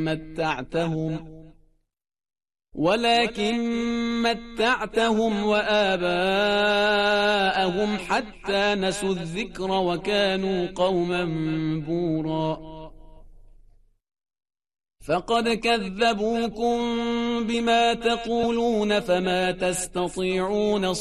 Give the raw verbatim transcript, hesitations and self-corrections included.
متعتهم ولكن متعتهم وآباءهم حتى نسوا الذكر وكانوا قوما بورا فقد كذبوكم بما تقولون فما تستطيعون